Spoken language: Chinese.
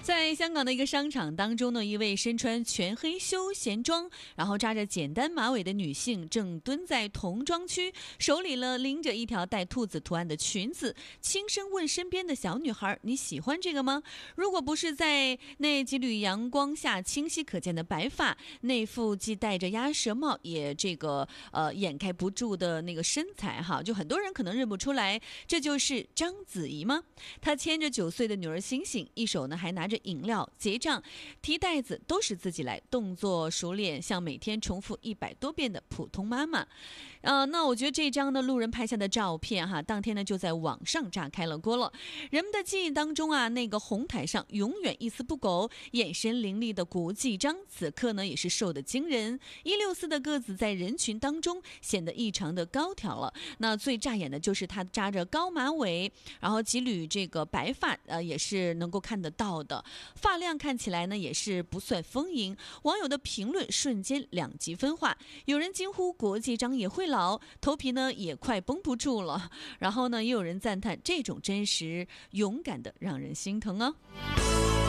在香港的一个商场当中呢，一位身穿全黑休闲装，然后扎着简单马尾的女性正蹲在童装区，手里呢拎着一条带兔子图案的裙子，轻声问身边的小女孩：“你喜欢这个吗？”如果不是在那几缕阳光下清晰可见的白发，那副既戴着鸭舌帽也掩盖不住的那个身材哈，就很多人可能认不出来，这就是章子怡吗？她牵着9岁的女儿醒醒，一手呢还拿着饮料，结账提袋子都是自己来，动作熟练，像每天重复100多遍的普通妈妈。那我觉得这张呢路人拍下的照片哈，当天呢就在网上炸开了锅了。人们的记忆当中啊，那个红毯上永远一丝不苟、眼神凌厉的国际章，此刻呢也是瘦得惊人，164的个子在人群当中显得异常的高挑了。那最扎眼的就是他扎着高马尾，然后几缕这个白发，也是能够看得到的。发量看起来呢也是不算丰盈，网友的评论瞬间两极分化，有人惊呼国际章也会老，头皮呢也快绷不住了，然后呢也有人赞叹这种真实勇敢的让人心疼啊。